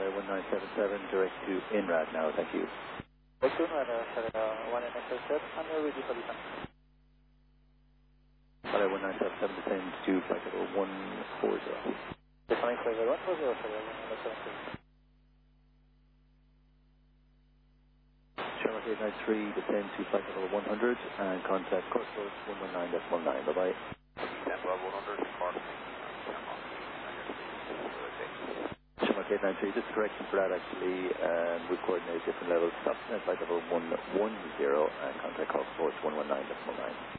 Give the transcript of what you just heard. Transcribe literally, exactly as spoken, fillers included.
one nine seven seven, direct to INRAD now, thank you. Direct to INRAD, uh, one nine seven seven, and you're ready for the time. Hello, one nine seven seven, descend to flight level one four zero. Descending flight level one four zero, sorry, one nine seven seven. Shamrock eight nine three, descend to flight level one hundred, and contact course code one one nine point nine, bye-bye. Descend level one hundred, course. Shamrock eight nine three, just correction for that actually, um, we've coordinated different levels. Stop at flight level one one zero, and contact course code one one nine point nine.